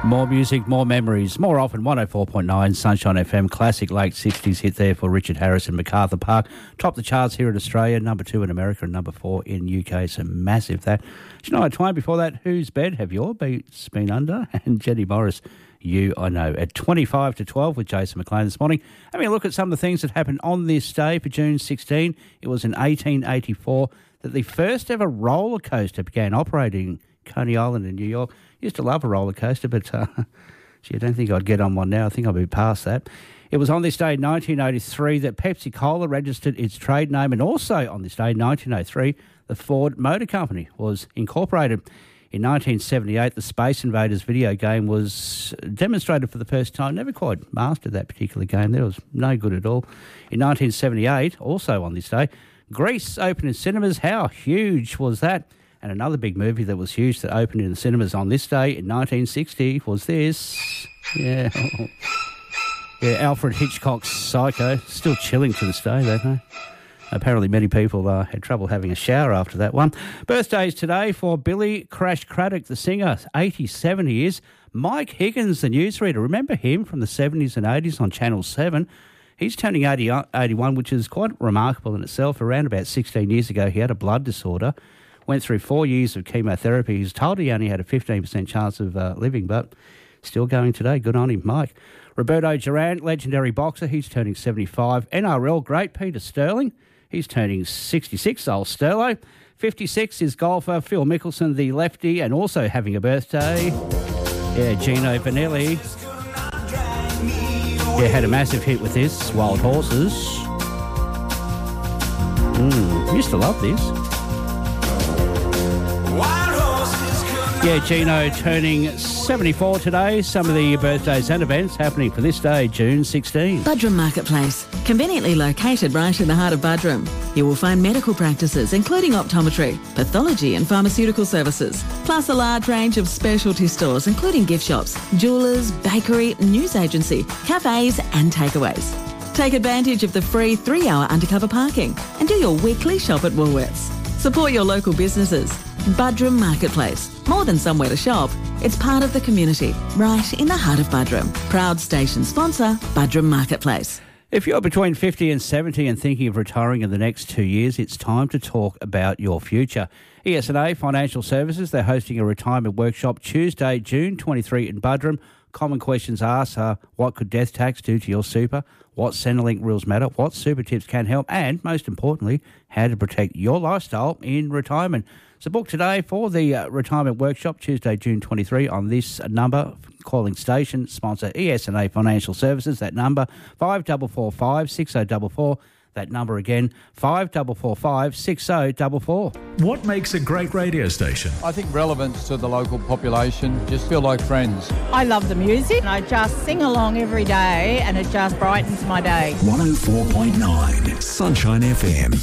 More music, more memories, more often 104.9 Sunshine FM, classic late 60s hit there for Richard Harris and MacArthur Park. Topped the charts here in Australia, number 2 in America and number 4 in UK. So massive that. Shania Twain before that, Whose Bed Have Your Beats Been Under? And Jenny Morris, You I Know. At 25 to 12 with Jason McLean this morning. Having a look at some of the things that happened on this day for June 16. It was in 1884 that the first ever roller coaster began operating in Coney Island in New York. Used to love a roller coaster, but gee, I don't think I'd get on one now. I think I'll be past that. It was on this day in 1983 that Pepsi-Cola registered its trade name, and also on this day in 1903, the Ford Motor Company was incorporated. In 1978, the Space Invaders video game was demonstrated for the first time. Never quite mastered that particular game. That was no good at all. In 1978, also on this day, Grease opened in cinemas. How huge was that? And another big movie that was huge that opened in the cinemas on this day in 1960 was this. Yeah, Alfred Hitchcock's Psycho. Still chilling to this day, don't they? Apparently many people had trouble having a shower after that one. Birthdays today for Billy Crash Craddock, the singer, 87 he is. Mike Higgins, the newsreader. Remember him from the 70s and 80s on Channel 7? He's turning 81, which is quite remarkable in itself. Around about 16 years ago, he had a blood disorder. Went through 4 years of chemotherapy. He's told he only had a 15% chance of living, but still going today. Good on him, Mike. Roberto Duran, legendary boxer. He's turning 75. NRL great Peter Sterling. He's turning 66, old Sterlo. 56 is golfer Phil Mickelson, the lefty, and also having a birthday. Yeah, Gino Vanelli. Yeah, had a massive hit with this, Wild Horses. Used to love this. Yeah, Gino turning 74 today. Some of the birthdays and events happening for this day, June 16. Budrum Marketplace, conveniently located right in the heart of Budrum. You will find medical practices, including optometry, pathology and pharmaceutical services, plus a large range of specialty stores, including gift shops, jewellers, bakery, news agency, cafes and takeaways. Take advantage of the free 3-hour undercover parking and do your weekly shop at Woolworths. Support your local businesses. Budrum Marketplace. More than somewhere to shop, it's part of the community, right in the heart of Budrum. Proud station sponsor, Budrum Marketplace. If you're between 50 and 70 and thinking of retiring in the next 2 years, it's time to talk about your future. ES&A Financial Services, they're hosting a retirement workshop Tuesday, June 23 in Budrum. Common questions asked are, what could death tax do to your super? What Centrelink rules matter? What super tips can help? And, most importantly, how to protect your lifestyle in retirement. So book today for the retirement workshop, Tuesday, June 23, on this number, calling station, sponsor ES&A Financial Services. That number, 5445 6044. That number again, 5445 6044. What makes a great radio station? I think relevance to the local population, just feel like friends. I love the music. I just sing along every day and it just brightens my day. 104.9 Sunshine FM.